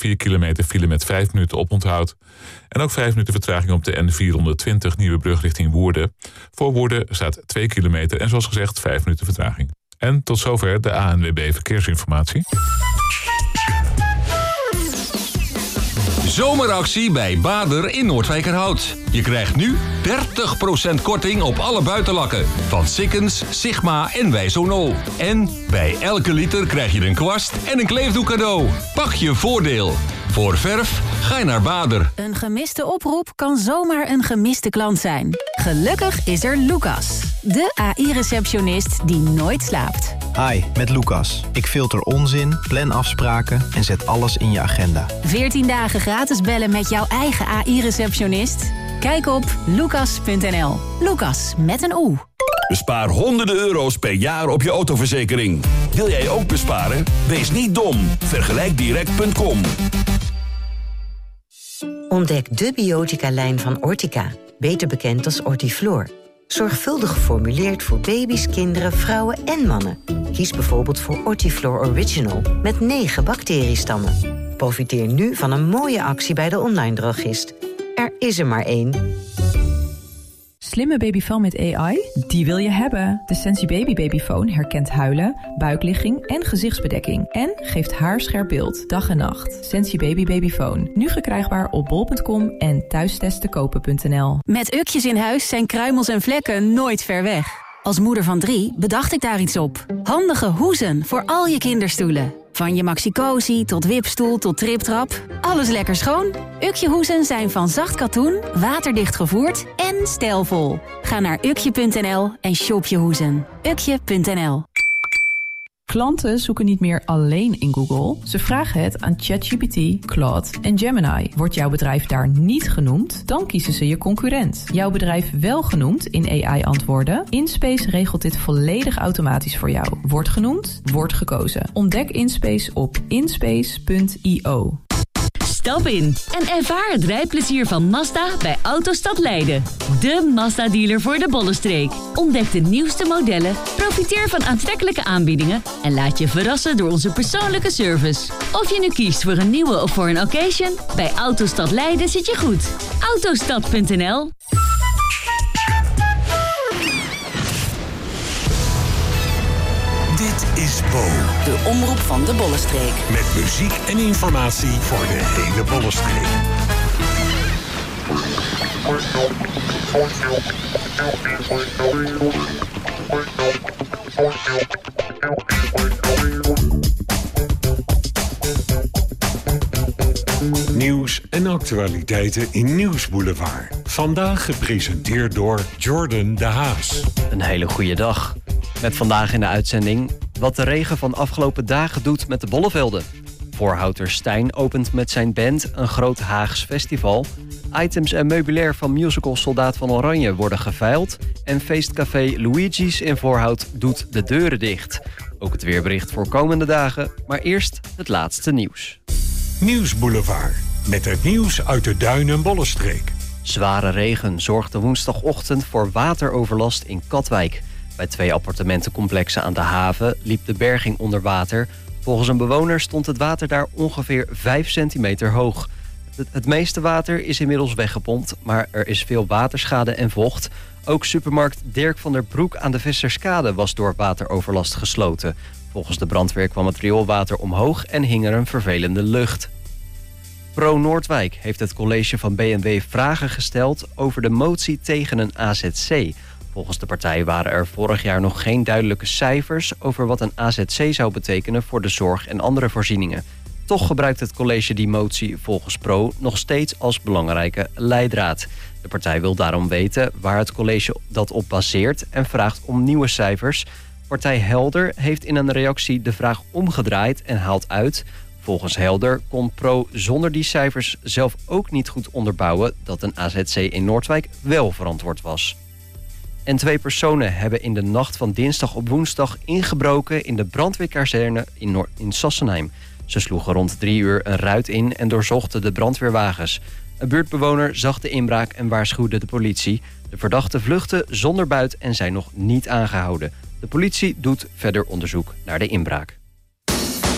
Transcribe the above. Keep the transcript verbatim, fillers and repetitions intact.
vier kilometer file met vijf minuten oponthoud. En ook vijf minuten vertraging op de N vierhonderdtwintig Nieuwebrug richting Woerden. Voor Woerden staat twee kilometer en zoals gezegd vijf minuten vertraging. En tot zover de A N W B Verkeersinformatie. Zomeractie bij Bader in Noordwijkerhout. Je krijgt nu dertig procent korting op alle buitenlakken. Van Sikkens, Sigma en Wijzonol. En bij elke liter krijg je een kwast en een kleefdoek cadeau. Pak je voordeel. Voor verf ga je naar Bader. Een gemiste oproep kan zomaar een gemiste klant zijn. Gelukkig is er Lucas, de A I-receptionist die nooit slaapt. Hi, met Lucas. Ik filter onzin, plan afspraken en zet alles in je agenda. veertien dagen gratis bellen met jouw eigen A I-receptionist? Kijk op lucas punt n l. Lucas met een O. Bespaar honderden euro's per jaar op je autoverzekering. Wil jij ook besparen? Wees niet dom. vergelijk direct punt com. Ontdek de biotica-lijn van Ortica, beter bekend als Ortiflor. Zorgvuldig geformuleerd voor baby's, kinderen, vrouwen en mannen. Kies bijvoorbeeld voor Ortiflor Original met negen bacteriestammen. Profiteer nu van een mooie actie bij de online drogist. Er is er maar één. Slimme babyfoon met A I? Die wil je hebben. De Sensi Baby Babyfoon herkent huilen, buikligging en gezichtsbedekking. En geeft haarscherp beeld, dag en nacht. Sensi Baby Babyfoon. Nu verkrijgbaar op bol punt com en thuistestenkopen punt n l. Met ukjes in huis zijn kruimels en vlekken nooit ver weg. Als moeder van drie bedacht ik daar iets op. Handige hoezen voor al je kinderstoelen. Van je Maxi-Cosi tot wipstoel tot triptrap. Alles lekker schoon. Ukje-hoezen zijn van zacht katoen, waterdicht gevoerd en stijlvol. Ga naar ukje punt n l en shop je hoezen. ukje punt n l. Klanten zoeken niet meer alleen in Google. Ze vragen het aan ChatGPT, Claude en Gemini. Wordt jouw bedrijf daar niet genoemd, dan kiezen ze je concurrent. Jouw bedrijf wel genoemd in A I-antwoorden? InSpace regelt dit volledig automatisch voor jou. Wordt genoemd, wordt gekozen. Ontdek InSpace op inspace punt i o. Stap in en ervaar het rijplezier van Mazda bij Autostad Leiden. De Mazda-dealer voor de Bollenstreek. Ontdek de nieuwste modellen, profiteer van aantrekkelijke aanbiedingen en laat je verrassen door onze persoonlijke service. Of je nu kiest voor een nieuwe of voor een occasion, bij Autostad Leiden zit je goed. autostad punt n l. Dit is Bo. De omroep van de Bollenstreek. Met muziek en informatie voor de hele Bollenstreek. Nieuws en actualiteiten in Nieuwsboulevard. Vandaag gepresenteerd door Jordan de Haas. Een hele goede dag. Met vandaag in de uitzending wat de regen van afgelopen dagen doet met de bollevelden. Voorhouter Stijn opent met zijn band een groot Haags festival. Items en meubilair van musical Soldaat van Oranje worden geveild. En feestcafé Luigi's in Voorhout doet de deuren dicht. Ook het weerbericht voor komende dagen, maar eerst het laatste nieuws. Nieuwsboulevard, met het nieuws uit de Duin- en Bollenstreek. Zware regen zorgde woensdagochtend voor wateroverlast in Katwijk. Bij twee appartementencomplexen aan de haven liep de berging onder water. Volgens een bewoner stond het water daar ongeveer vijf centimeter hoog. Het, het meeste water is inmiddels weggepompt, maar er is veel waterschade en vocht. Ook supermarkt Dirk van der Broek aan de Visserskade was door wateroverlast gesloten. Volgens de brandweer kwam het rioolwater omhoog en hing er een vervelende lucht. Pro Noordwijk heeft het college van B N W vragen gesteld over de motie tegen een A Z C. Volgens de partij waren er vorig jaar nog geen duidelijke cijfers over wat een A Z C zou betekenen voor de zorg en andere voorzieningen. Toch gebruikt het college die motie volgens Pro nog steeds als belangrijke leidraad. De partij wil daarom weten waar het college dat op baseert en vraagt om nieuwe cijfers. Partij Helder heeft in een reactie de vraag omgedraaid en haalt uit: volgens Helder kon Pro zonder die cijfers zelf ook niet goed onderbouwen dat een A Z C in Noordwijk wel verantwoord was. En twee personen hebben in de nacht van dinsdag op woensdag ingebroken in de brandweerkazerne in, Noor- in Sassenheim. Ze sloegen rond drie uur een ruit in en doorzochten de brandweerwagens. Een buurtbewoner zag de inbraak en waarschuwde de politie. De verdachten vluchtten zonder buit en zijn nog niet aangehouden. De politie doet verder onderzoek naar de inbraak.